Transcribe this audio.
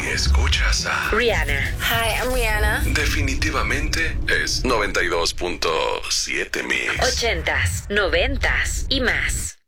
escuchas a Rihanna. Hi, I'm Rihanna. definitivamente es 92.7 Mix. 80s, 90s y más.